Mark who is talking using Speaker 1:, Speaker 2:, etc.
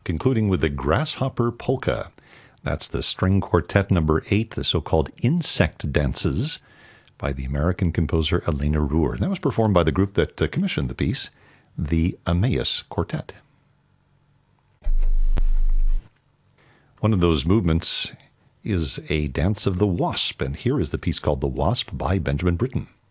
Speaker 1: concluding with the Grasshopper Polka. That's the string quartet number 8, the so-called Insect Dances, by the American composer Elena Ruhr. And that was performed by the group that commissioned the piece, the Emmaus Quartet. One of those movements is a dance of the Wasp, and here is the piece called The Wasp by Benjamin Britten.